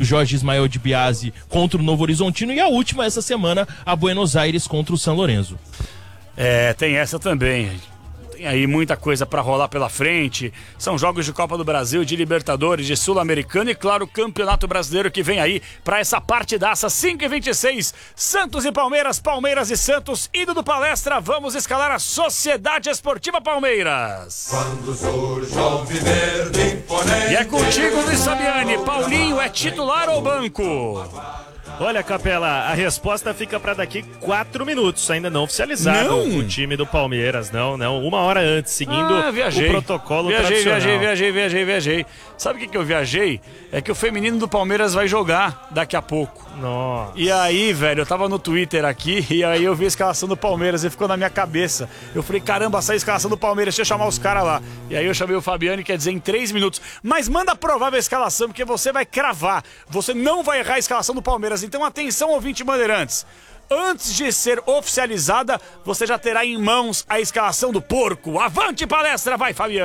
Jorge Ismael de Biasi contra o Novo Horizontino e a última essa semana, a Buenos Aires contra o San Lorenzo. Tem essa também. Tem aí muita coisa pra rolar pela frente. São jogos de Copa do Brasil, de Libertadores, de Sul-Americana e, claro, o Campeonato Brasileiro que vem aí pra essa partidaça. 5h26, Santos e Palmeiras, Palmeiras e Santos. Indo do Palestra, vamos escalar a Sociedade Esportiva Palmeiras. Quando surge o alviverde imponente. E é contigo, Luiz Fabiani. Paulinho é titular ou banco? Olha, Capela, a resposta fica para daqui 4 minutos, ainda não oficializado o time do Palmeiras, não, 1 hora antes, seguindo o protocolo tradicional. Viajei. Sabe o que eu viajei? É que o feminino do Palmeiras vai jogar daqui a pouco. Nossa. E aí, velho, eu tava no Twitter aqui e aí eu vi a escalação do Palmeiras e ficou na minha cabeça. Eu falei, caramba, essa escalação do Palmeiras, deixa eu chamar os caras lá. E aí eu chamei o Fabiani, quer dizer, em 3 minutos. Mas manda a provável escalação, porque você vai cravar. Você não vai errar a escalação do Palmeiras. Então atenção, ouvinte Bandeirantes. Antes de ser oficializada, você já terá em mãos a escalação do porco. Avante Palestra, vai, Fabiani.